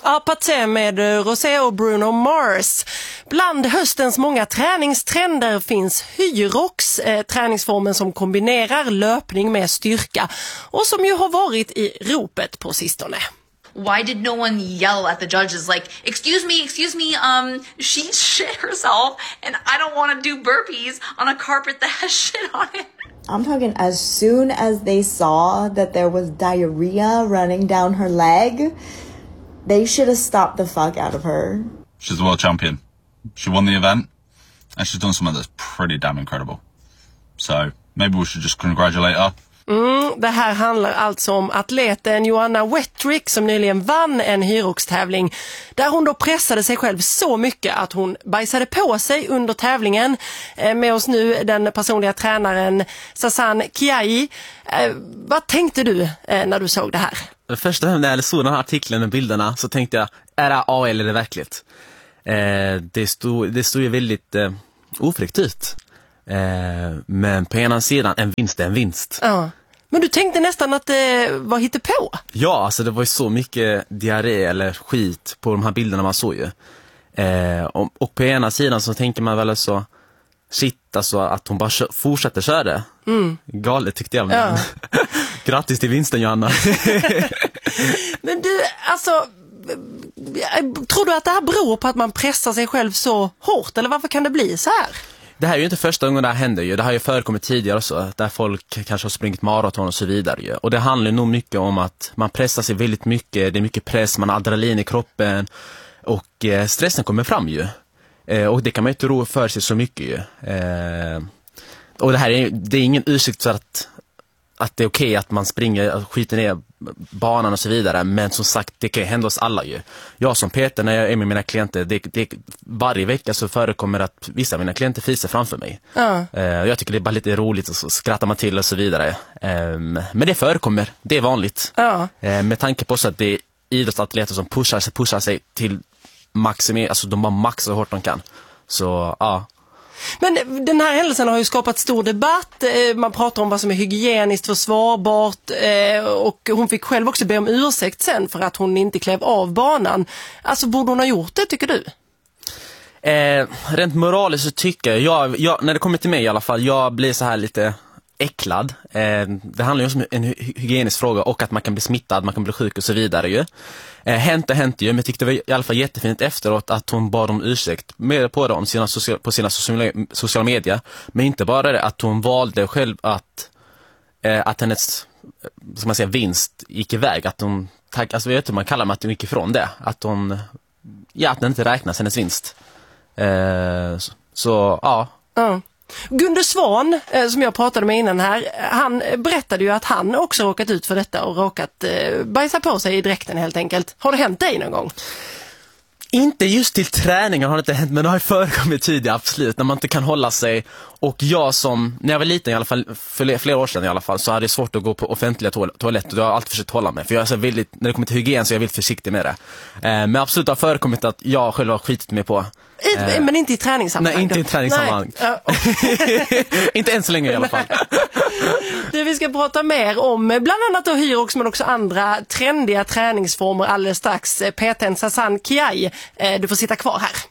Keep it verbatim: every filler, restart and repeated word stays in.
Ja, Pathé med Rosé och Bruno Mars. Bland höstens många träningstrender finns Hyrox, eh, träningsformen som kombinerar löpning med styrka och som ju har varit i ropet på sistone. Why did no one yell at the judges like, excuse me, excuse me, um, she shit herself and I don't want to do burpees on a carpet that has shit on it? I'm talking as soon as they saw that there was diarrhea running down her leg, they should have stopped the fuck out of her. She's the world champion. She won the event and she's done something that's pretty damn incredible. So maybe we should just congratulate her. Mm, det här handlar alltså om atleten Joanna Wettrick som nyligen vann en Hyrox-tävling där hon då pressade sig själv så mycket att hon bajsade på sig under tävlingen. Eh, med oss nu den personliga tränaren Sazan Kiai. Eh, vad tänkte du eh, när du såg det här? Först när jag såg den här artikeln och bilderna så tänkte jag, är det A eller är det verkligt? Eh, det stod, det stod ju väldigt eh, ofräckt ut. Eh, men på ena sidan, en vinst är en vinst. Ja. Men du tänkte nästan att det var hittepå? Ja, alltså det var ju så mycket diarré eller skit på de här bilderna man såg ju. Eh, och, och på ena sidan så tänker man väl så, shit alltså att hon bara kö- fortsätter köra. Mm. Galet tyckte jag. Ja. Grattis till vinsten, Johanna. Men du, alltså, tror du att det här beror på att man pressar sig själv så hårt? Eller varför kan det bli så här? Det här är ju inte första gången det här händer ju. Det har ju förekommit tidigare så, där folk kanske har sprungit maraton och så vidare ju. Och det handlar nog mycket om att man pressar sig väldigt mycket. Det är mycket press, man har adrenalin i kroppen. Och eh, stressen kommer fram ju. Eh, och det kan man ju inte ro för sig så mycket ju. Eh, och det här är, det är ingen ursäkt för att, att det är okej att man springer, skiter ner banan och så vidare. Men som sagt, det kan ju hända oss alla ju. Jag som Peter, när jag är med mina klienter, det, det, varje vecka så förekommer att vissa av mina klienter fiser framför mig. Ja. Uh, jag tycker det är bara lite roligt och så skrattar man till och så vidare. Um, men det förekommer, det är vanligt. Ja. Uh, med tanke på så att det är idrottsatleter som pushar sig, pushar sig till maximum, alltså de bara maxar så hårt de kan. Så ja. Uh. Men den här händelsen har ju skapat stor debatt. Man pratar om vad som är hygieniskt försvarbart och hon fick själv också be om ursäkt sen för att hon inte klev av banan. Alltså borde hon ha gjort det, tycker du? Eh, rent moraliskt så tycker jag, jag, jag, när det kommer till mig i alla fall, jag blir så här lite äcklad. Eh, det handlar ju om en hygienisk fråga och att man kan bli smittad, man kan bli sjuk och så vidare ju. Eh, hänt och hänt ju, men jag tyckte det var i alla fall jättefint efteråt att hon bad om ursäkt med på, dem, sina social, på sina sociala, sociala medier. Men inte bara det, att hon valde själv att, eh, att hennes ska man säga, vinst gick iväg. Att hon, tack, alltså jag vet inte hur man kallar det, att hon gick ifrån det. Att hon, ja, att den inte räknas hennes vinst. Eh, så, så, ja. Mm. Gunde Svan, eh, som jag pratade med innan här, han berättade ju att han också råkat ut för detta och råkat eh, bajsa på sig i dräkten helt enkelt. Har det hänt dig någon gång? Inte just till träningar har det inte hänt, men det har ju förekommit tidigare, absolut, när man inte kan hålla sig. Och jag som, när jag var liten i alla fall, för flera år sedan i alla fall, så hade jag svårt att gå på offentliga toal- toaletter. Jag har alltid försökt hålla mig, för jag är så väldigt, när det kommer till hygien så är jag väldigt försiktig med det. Eh, men absolut har förekommit att jag själv har skitit mig på. I, men inte i träningssammanhang? Nej, inte i träningssammanhang. Inte än så länge i alla fall. Det vi ska prata mer om, bland annat då Hyrox men också andra trendiga träningsformer alldeles strax. P T Sazan Kiai, du får sitta kvar här.